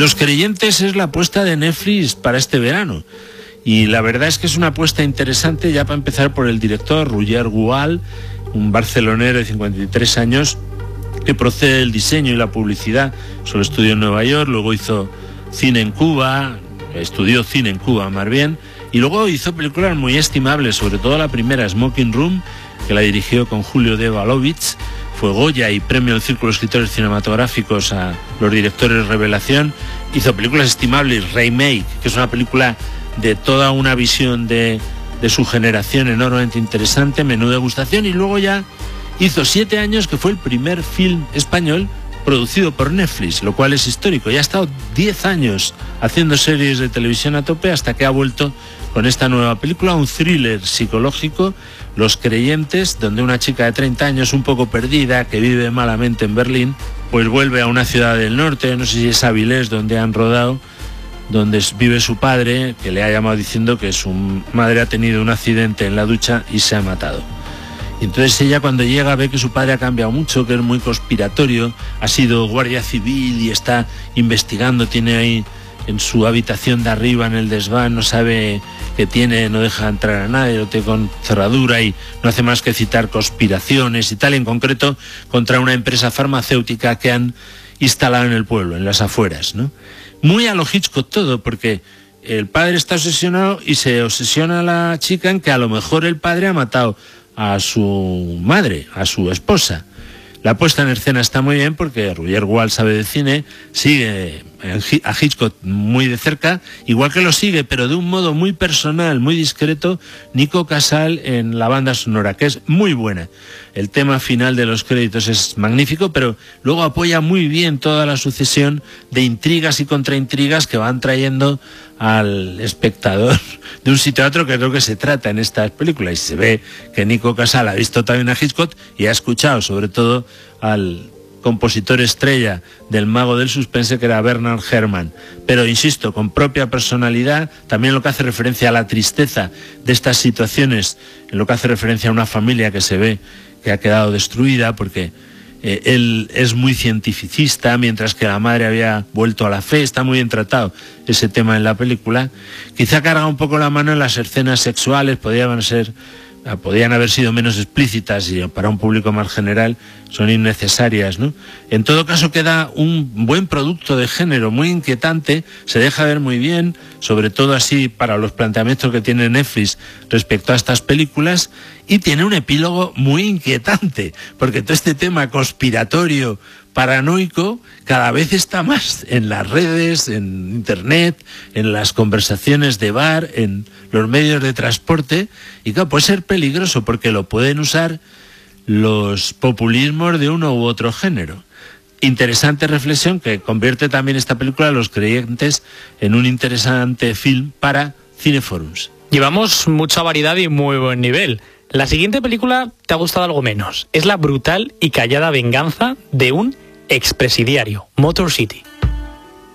Los Creyentes es la apuesta de Netflix para este verano. Y la verdad es que es una apuesta interesante, ya para empezar, por el director Roger Gual, un barcelonero de 53 años que procede del diseño y la publicidad. Solo estudió en Nueva York, luego hizo cine en Cuba, estudió cine en Cuba más bien, y luego hizo películas muy estimables, sobre todo la primera, Smoking Room, que la dirigió con Julio de Balovich, fue Goya y premio del Círculo de Escritores Cinematográficos a los directores revelación. Hizo películas estimables, Remake, que es una película de toda una visión de su generación enormemente interesante, menú de degustación, y luego ya hizo 7 años que fue el primer film español producido por Netflix, lo cual es histórico. Ya ha estado 10 años haciendo series de televisión a tope hasta que ha vuelto con esta nueva película, un thriller psicológico, Los Creyentes, donde una chica de 30 años un poco perdida, que vive malamente en Berlín, pues vuelve a una ciudad del norte, no sé si es Avilés, donde han rodado, donde vive su padre, que le ha llamado diciendo que su madre ha tenido un accidente en la ducha y se ha matado. Y entonces ella, cuando llega, ve que su padre ha cambiado mucho, que es muy conspiratorio, ha sido guardia civil y está investigando, tiene ahí en su habitación de arriba, en el desván, no sabe qué tiene, no deja entrar a nadie, lo tiene con cerradura y no hace más que citar conspiraciones y tal, en concreto contra una empresa farmacéutica que han instalado en el pueblo, en las afueras, ¿no? Muy a lo Hitchcock todo, porque el padre está obsesionado y se obsesiona la chica en que a lo mejor el padre ha matado a su madre, a su esposa. La puesta en escena está muy bien porque Roger Gual sabe de cine, sigue a Hitchcock muy de cerca, igual que lo sigue, pero de un modo muy personal, muy discreto, Nico Casal en la banda sonora, que es muy buena. El tema final de los créditos es magnífico, pero luego apoya muy bien toda la sucesión de intrigas y contraintrigas que van trayendo al espectador de un sitio a otro, que es lo que se trata en estas películas. Y se ve que Nico Casal ha visto también a Hitchcock y ha escuchado sobre todo al compositor estrella del Mago del Suspense, que era Bernard Herrmann, pero insisto, con propia personalidad, también lo que hace referencia a la tristeza de estas situaciones, en lo que hace referencia a una familia que se ve que ha quedado destruida porque él es muy cientificista, mientras que la madre había vuelto a la fe. Está muy bien tratado ese tema en la película. Quizá carga un poco la mano en las escenas sexuales, podían haber sido menos explícitas y para un público más general son innecesarias, ¿no? En todo caso queda un buen producto de género, muy inquietante, se deja ver muy bien, sobre todo así para los planteamientos que tiene Netflix respecto a estas películas, y tiene un epílogo muy inquietante, porque todo este tema conspiratorio, paranoico, cada vez está más en las redes, en internet, en las conversaciones de bar, en los medios de transporte, y claro, puede ser peligroso porque lo pueden usar los populismos de uno u otro género. Interesante reflexión que convierte también esta película, Los Creyentes, en un interesante film para Cineforums. Llevamos mucha variedad y muy buen nivel. La siguiente película te ha gustado algo menos. Es la brutal y callada venganza de un expresidiario, Motor City.